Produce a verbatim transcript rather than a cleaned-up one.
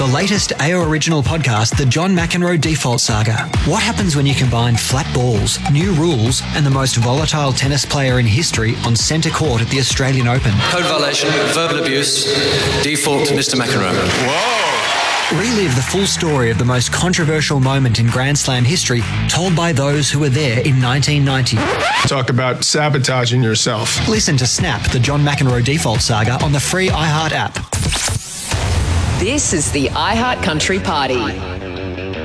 The latest A O Original podcast, The John McEnroe Default Saga. What happens when you combine flat balls, new rules, and the most volatile tennis player in history on centre court at the Australian Open? Code violation, verbal abuse, default Mister McEnroe. Whoa! Relive the full story of the most controversial moment in Grand Slam history, told by those who were there in nineteen ninety. Talk about sabotaging yourself. Listen to Snap, The John McEnroe Default Saga on the free iHeart app. This is the iHeart Country Party.